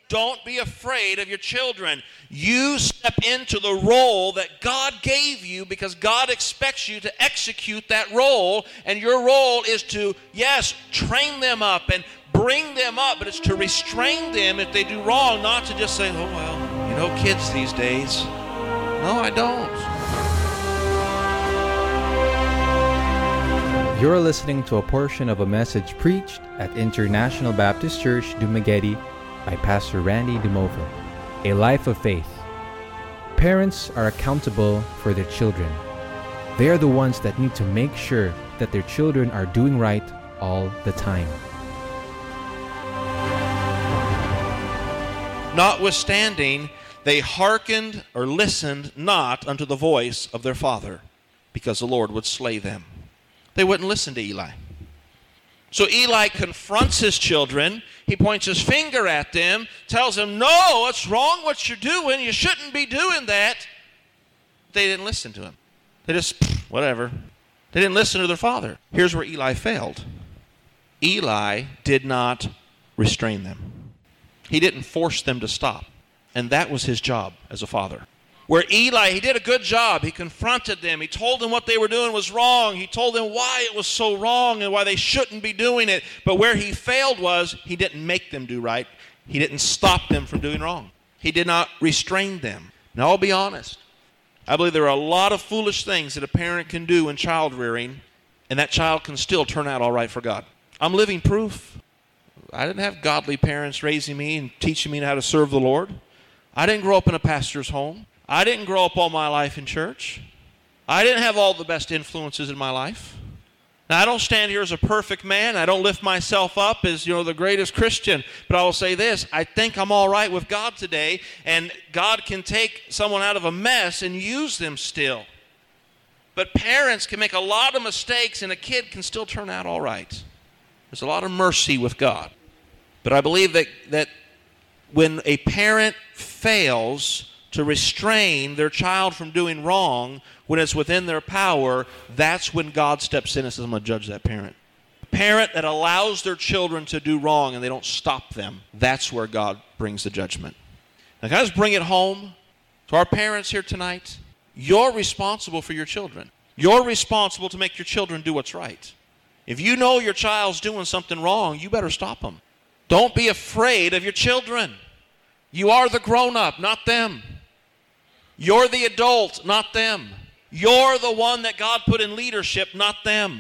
Don't be afraid of your children. You step into the role that God gave you because God expects you to execute that role. And your role is to, yes, train them up and bring them up, but it's to restrain them if they do wrong, not to just say, oh, well, you know kids these days. No, I don't. You're listening to a portion of a message preached at International Baptist Church, Dumaguete, by Pastor Randy Dumova, A Life of Faith. Parents are accountable for their children. They are the ones that need to make sure that their children are doing right all the time. Notwithstanding, they hearkened or listened not unto the voice of their father, because the Lord would slay them. They wouldn't listen to Eli. So Eli confronts his children. He points his finger at them, tells them, no, it's wrong what you're doing. You shouldn't be doing that. They didn't listen to him. They just, whatever. They didn't listen to their father. Here's where Eli failed. Eli did not restrain them. He didn't force them to stop. And that was his job as a father. Where Eli, he did a good job. He confronted them. He told them what they were doing was wrong. He told them why it was so wrong and why they shouldn't be doing it. But where he failed was he didn't make them do right. He didn't stop them from doing wrong. He did not restrain them. Now, I'll be honest. I believe there are a lot of foolish things that a parent can do in child rearing, and that child can still turn out all right for God. I'm living proof. I didn't have godly parents raising me and teaching me how to serve the Lord. I didn't grow up in a pastor's home. I didn't grow up all my life in church. I didn't have all the best influences in my life. Now, I don't stand here as a perfect man. I don't lift myself up as, the greatest Christian. But I will say this, I think I'm all right with God today, and God can take someone out of a mess and use them still. But parents can make a lot of mistakes, and a kid can still turn out all right. There's a lot of mercy with God. But I believe that when a parent fails to restrain their child from doing wrong when it's within their power, that's when God steps in and says, I'm going to judge that parent. A parent that allows their children to do wrong and they don't stop them, that's where God brings the judgment. Now, can I just bring it home to our parents here tonight? You're responsible for your children. You're responsible to make your children do what's right. If you know your child's doing something wrong, you better stop them. Don't be afraid of your children. You are the grown-up, not them. You're the adult, not them. You're the one that God put in leadership, not them.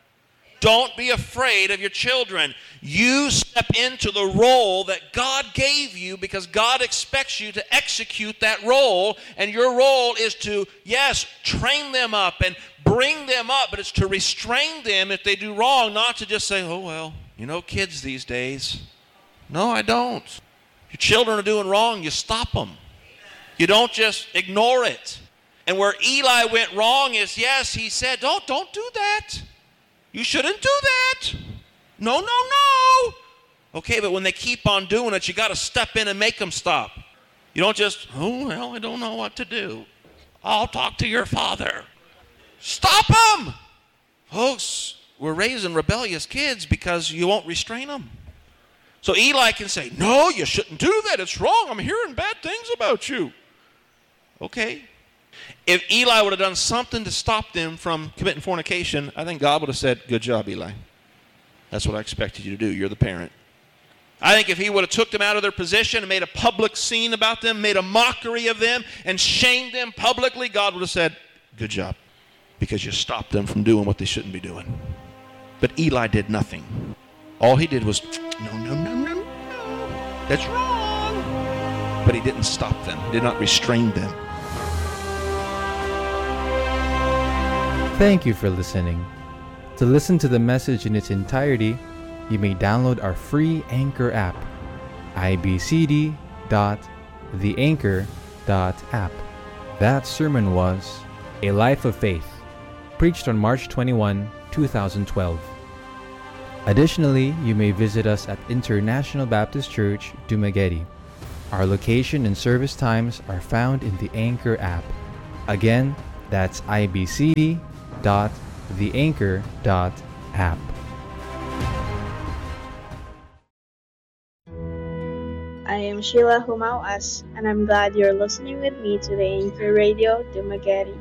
Don't be afraid of your children. You step into the role that God gave you because God expects you to execute that role, and your role is to, yes, train them up and bring them up, but it's to restrain them if they do wrong, not to just say, oh, well, kids these days. No, I don't. If your children are doing wrong, you stop them. You don't just ignore it. And where Eli went wrong is, yes, he said, don't do that. You shouldn't do that. No. Okay, but when they keep on doing it, you got to step in and make them stop. You don't just, I don't know what to do. I'll talk to your father. Stop them. Folks, we're raising rebellious kids because you won't restrain them. So Eli can say, no, you shouldn't do that. It's wrong. I'm hearing bad things about you. Okay. If Eli would have done something to stop them from committing fornication, I think God would have said, good job, Eli. That's what I expected you to do. You're the parent. I think if he would have took them out of their position and made a public scene about them, made a mockery of them, and shamed them publicly, God would have said, good job, because you stopped them from doing what they shouldn't be doing. But Eli did nothing. All he did was, no. That's wrong. But he didn't stop them. He did not restrain them. Thank you for listening. To listen to the message in its entirety, you may download our free Anchor app, ibcd.theanchor.app. That sermon was A Life of Faith, preached on March 21, 2012. Additionally, you may visit us at International Baptist Church, Dumaguete. Our location and service times are found in the Anchor app. Again, that's ibcd.theanchor.app. I am Sheila Humauas, and I'm glad you're listening with me to the Anchor Radio Dumaguete.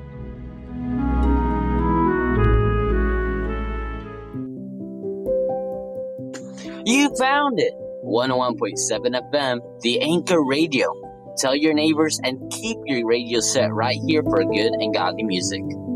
You found it! 101.7 FM, the Anchor Radio. Tell your neighbors and keep your radio set right here for good and godly music.